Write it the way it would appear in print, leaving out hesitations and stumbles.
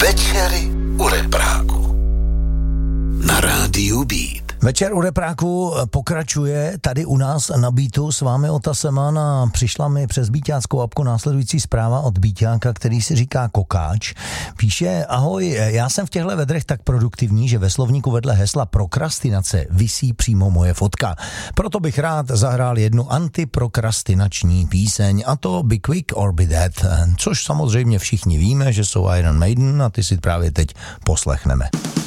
Večery u repráku na rádiu Beat. Večer u repráku pokračuje tady u nás na Beatu s vámi Ota Seman a přišla mi přes beatáckou apku následující zpráva od beatáka, který si říká Kokáč. Píše: ahoj, já jsem v těchto vedrech tak produktivní, že ve slovníku vedle hesla prokrastinace visí přímo moje fotka. Proto bych rád zahrál jednu antiprokrastinační píseň, a to Be Quick or Be Dead, což samozřejmě všichni víme, že jsou Iron Maiden, a ty si právě teď poslechneme.